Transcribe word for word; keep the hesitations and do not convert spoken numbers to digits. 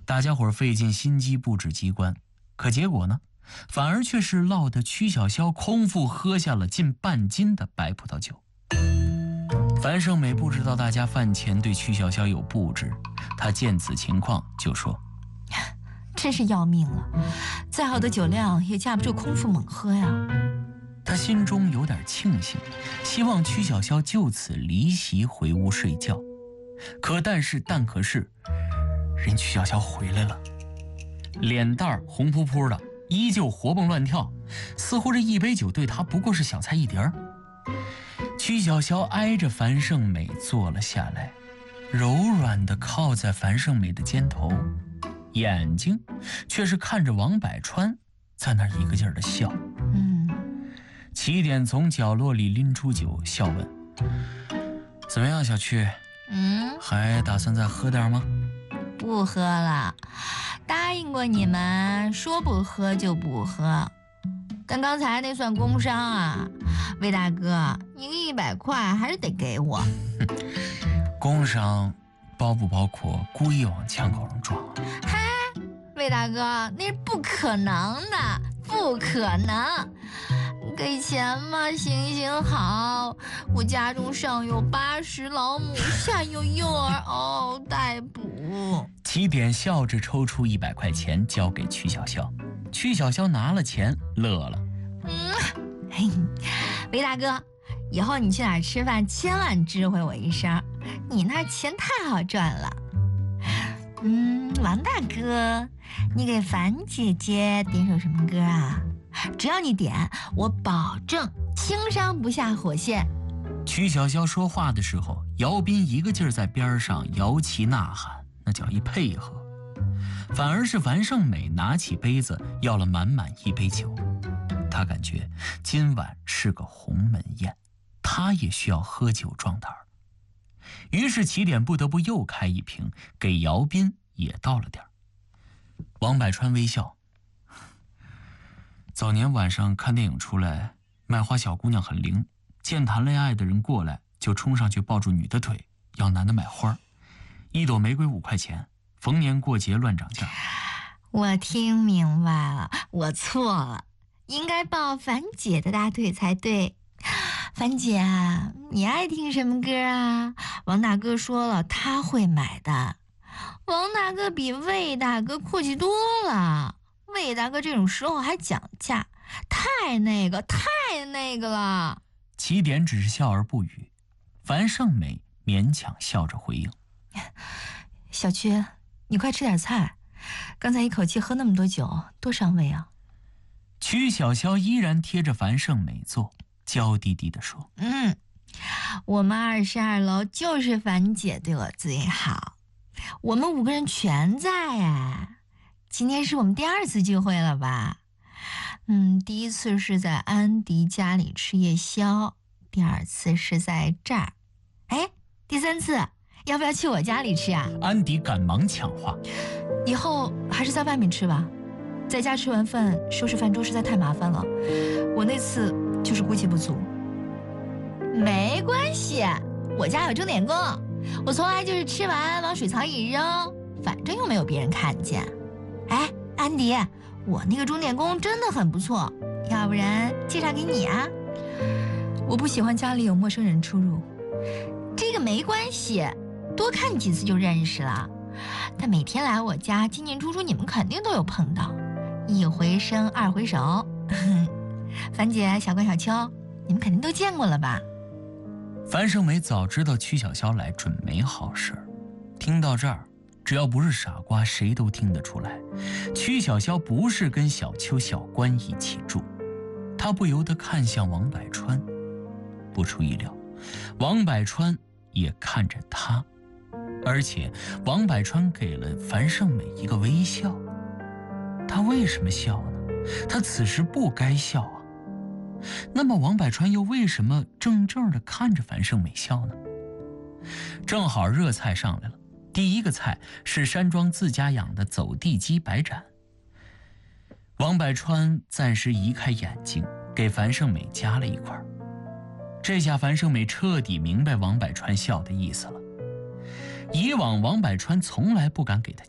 大家伙费尽心机布置机关，可结果呢，反而却是落得曲小潇空腹喝下了近半斤的白葡萄酒。樊胜美不知道大家饭前对曲小潇有布置，他见此情况就说：“ 真是要命了，再好的酒量也架不住空腹猛喝呀。” 他心中有点庆幸，希望曲小潇就此离席回屋睡觉。可但是但可是，人曲小潇回来了，脸蛋儿红扑扑的，依旧活蹦乱跳，似乎这一杯酒对他不过是小菜一碟儿。曲小潇挨着樊胜美坐了下来，柔软地靠在樊胜美的肩头，眼睛却是看着王百川，在那儿一个劲儿的笑。 嗯， 起点从角落里拎出酒，笑问：“怎么样，小曲？ 嗯， 还打算再喝点吗？”“ 不喝了，答应过你们，说不喝就不喝。但刚才那算工伤啊，魏大哥，你个一百块还是得给我。”“ 工伤包不包括故意往枪口上撞啊？”“ 嗨，魏大哥，那是不可能的，不可能。给钱嘛，行行好。我家中上有八十老母，下有幼儿嗷待哺。” 起点笑着抽出一百块钱交给曲小潇，曲小潇拿了钱乐了。 “嗯，嘿，魏大哥，以后你去哪儿吃饭，千万知会我一声，你那钱太好赚了。嗯，王大哥，你给樊姐姐点首什么歌啊？只要你点，我保证轻伤不下火线。” 曲小潇说话的时候，姚斌一个劲儿在边上摇旗呐喊，那叫一配合。反而是樊胜美拿起杯子要了满满一杯酒，他感觉今晚是个鸿门宴，他也需要喝酒壮胆儿。于是起点不得不又开一瓶，给姚斌也倒了点儿。王百川微笑：“早年晚上看电影出来，卖花小姑娘很灵，见谈恋爱的人过来就冲上去抱住女的腿，要男的买花，一朵玫瑰五块钱，逢年过节乱涨价。”“ 我听明白了，我错了，应该抱樊姐的大腿才对。樊姐，你爱听什么歌啊？王大哥说了，他会买的。王大哥比魏大哥阔气多了，魏大哥这种时候还讲价，太那个，太那个了。” 起点只是笑而不语，樊胜美勉强笑着回应：“ 小曲，你快吃点菜，刚才一口气喝那么多酒，多伤胃啊。” 曲小潇依然贴着樊胜美坐，娇滴滴地说：“ 嗯，我们二十二楼就是樊姐对我最好，我们五个人全在哎。今天是我们第二次聚会了吧？嗯，第一次是在安迪家里吃夜宵，第二次是在这儿，哎，第三次要不要去我家里吃啊？” 安迪赶忙抢话：“ 以后还是在外面吃吧，在家吃完饭收拾饭桌实在太麻烦了，我那次就是估计不足。”“没关系，我家有钟点工，我从来就是吃完往水槽一扔，反正又没有别人看见。哎，安迪，我那个钟点工真的很不错，要不然介绍给你啊？”“我不喜欢家里有陌生人出入。”“这个没关系，多看几次就认识了。但每天来我家进进出出，你们肯定都有碰到，一回生二回熟。樊姐、小关、小秋，你们肯定都见过了吧？” 樊胜美早知道曲小潇来准没好事儿，听到这儿，只要不是傻瓜，谁都听得出来，曲小潇不是跟小秋、小关一起住。他不由得看向王百川，不出意料，王百川也看着他，而且王百川给了樊胜美一个微笑。他为什么笑呢？他此时不该笑啊。那么王百川又为什么怔怔地看着樊胜美笑呢？正好热菜上来了，第一个菜是山庄自家养的走地鸡白斩。王百川暂时移开眼睛，给樊胜美夹了一块。这下樊胜美彻底明白王百川笑的意思了。以往王百川从来不敢给他